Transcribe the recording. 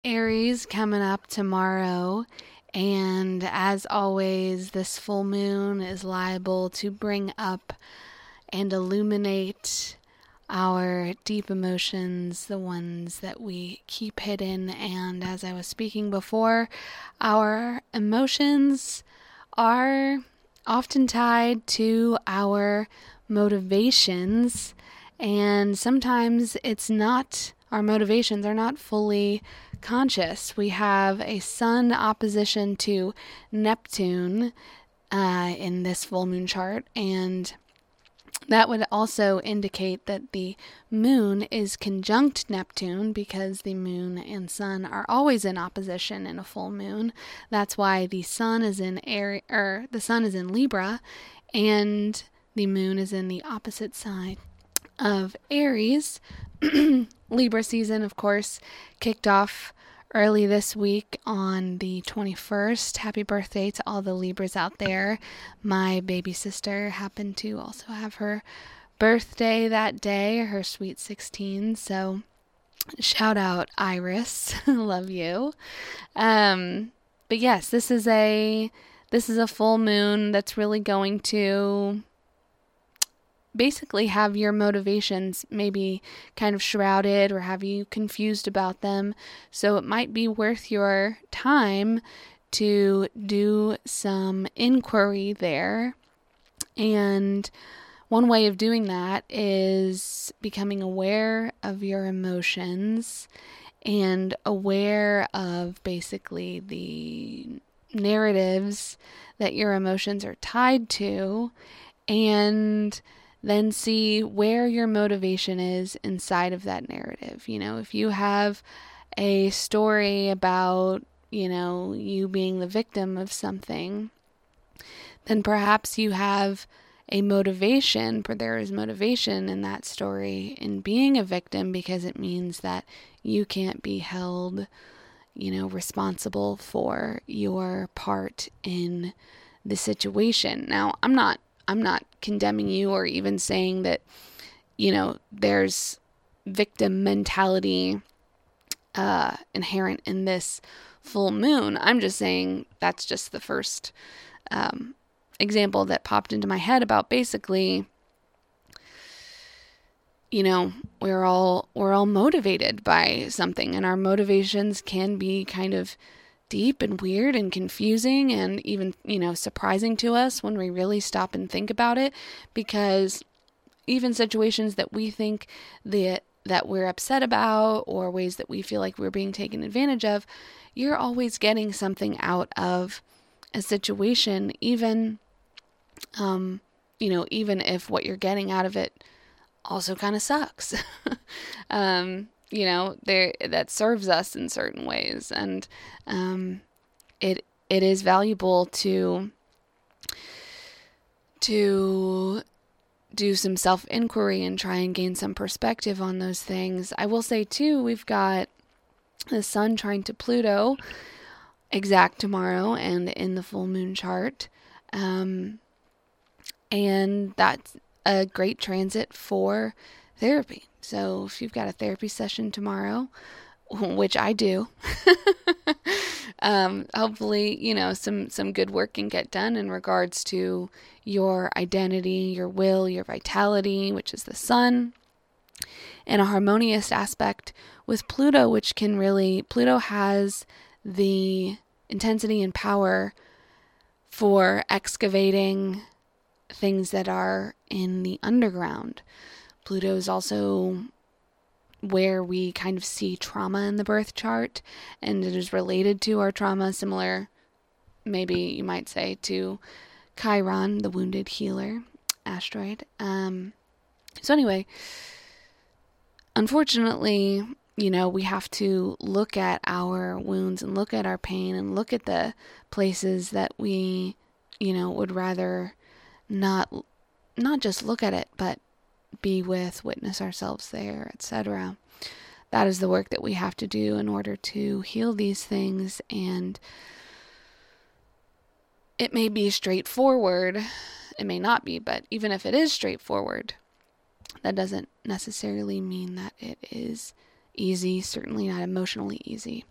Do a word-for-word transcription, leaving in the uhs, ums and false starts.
Aries coming up tomorrow, and as always, this full moon is liable to bring up and illuminate our deep emotions, the ones that we keep hidden. And as I was speaking before, our emotions are often tied to our motivations, and sometimes it's not, our motivations are not fully conscious. We have a sun opposition to Neptune uh, in this full moon chart, and that would also indicate that the moon is conjunct Neptune, because the moon and sun are always in opposition in a full moon. That's why the sun is in Aries, or the sun is in Libra, and the moon is in the opposite side of Aries. Libra season, of course, kicked off early this week on the twenty-first. Happy birthday to all the Libras out there. My baby sister happened to also have her birthday that day, her sweet sixteen. So shout out Iris. Love you. Um, but yes, this is a this is a full moon that's really going to basically have your motivations maybe kind of shrouded or have you confused about them. So it might be worth your time to do some inquiry there. And one way of doing that is becoming aware of your emotions and aware of basically the narratives that your emotions are tied to, and then see where your motivation is inside of that narrative. You know, if you have a story about, you know, you being the victim of something, then perhaps you have a motivation, for there is motivation in that story in being a victim, because it means that you can't be held, you know, responsible for your part in the situation. Now, I'm not I'm not condemning you or even saying that, you know, there's victim mentality uh, inherent in this full moon. I'm just saying that's just the first um, example that popped into my head about basically, you know, we're all we're all motivated by something, and our motivations can be kind of deep and weird and confusing and even, you know, surprising to us when we really stop and think about it, because even situations that we think that that we're upset about, or ways that we feel like we're being taken advantage of, you're always getting something out of a situation, even um you know, even if what you're getting out of it also kind of sucks. um you know, there, that serves us in certain ways, and um, it it is valuable to to do some self-inquiry and try and gain some perspective on those things. I will say too, we've got the sun trine to Pluto exact tomorrow and in the full moon chart, um, and that's a great transit for therapy. So if you've got a therapy session tomorrow, which I do, um, hopefully, you know, some, some good work can get done in regards to your identity, your will, your vitality, which is the sun, and a harmonious aspect with Pluto, which can really, Pluto has the intensity and power for excavating things that are in the underground. Pluto is also where we kind of see trauma in the birth chart, and it is related to our trauma, similar, maybe you might say, to Chiron, the wounded healer asteroid. Um, so anyway, unfortunately, you know, we have to look at our wounds and look at our pain and look at the places that we, you know, would rather not, not just look at it, but be with, witness ourselves there, et cetera. That is the work that we have to do in order to heal these things. And it may be straightforward, it may not be, but even if it is straightforward, that doesn't necessarily mean that it is easy, certainly not emotionally easy.